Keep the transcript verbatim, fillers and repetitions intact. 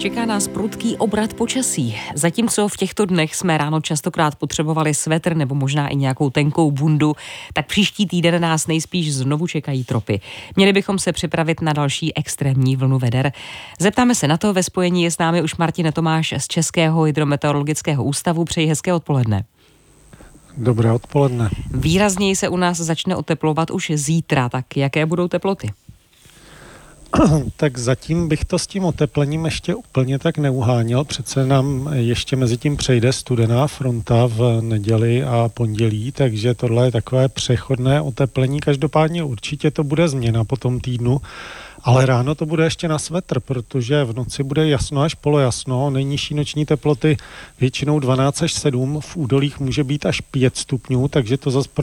Čeká nás prudký obrat počasí. Zatímco v těchto dnech jsme ráno častokrát potřebovali svetr nebo možná i nějakou tenkou bundu, tak příští týden nás nejspíš znovu čekají tropy. Měli bychom se připravit na další extrémní vlnu veder. Zeptáme se na to, ve spojení je s námi už Martin Tomáš z Českého hydrometeorologického ústavu. Přeji hezké odpoledne. Dobré odpoledne. Výrazněji se u nás začne oteplovat už zítra, tak jaké budou teploty? Tak zatím bych to s tím oteplením ještě úplně tak neuháněl. Přece nám ještě mezi tím přejde studená fronta v neděli a pondělí, takže tohle je takové přechodné oteplení. Každopádně určitě to bude změna po tom týdnu, ale ráno to bude ještě na svetr, protože v noci bude jasno až polojasno. Nejnižší noční teploty většinou dvanáct až sedm, v údolích může být až pět stupňů, takže to zase